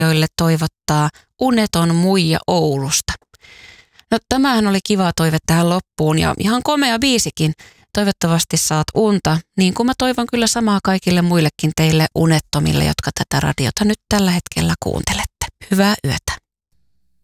joille toivottaa uneton muija Oulusta. No tämähän oli kiva toive tähän loppuun ja ihan komea biisikin. Toivottavasti saat unta, niin kuin mä toivon kyllä samaa kaikille muillekin teille unettomille, jotka tätä radiota nyt tällä hetkellä kuuntelette. Hyvää yötä.